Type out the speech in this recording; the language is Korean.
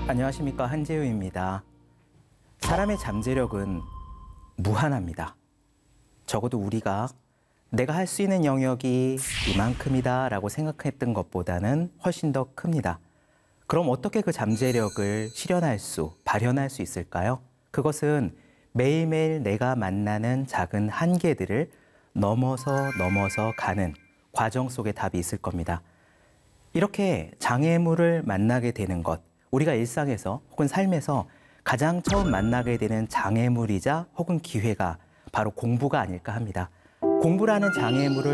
안녕하십니까, 한재우입니다. 사람의 잠재력은 무한합니다. 적어도 우리가 내가 할 수 있는 영역이 이만큼이다 라고 생각했던 것보다는 훨씬 더 큽니다. 그럼 어떻게 그 잠재력을 발현할 수 있을까요? 그것은 매일매일 내가 만나는 작은 한계들을 넘어서 가는 과정 속에 답이 있을 겁니다. 이렇게 장애물을 만나게 되는 것, 우리가 일상에서 혹은 삶에서 가장 처음 만나게 되는 장애물이자 혹은 기회가 바로 공부가 아닐까 합니다. 공부라는 장애물을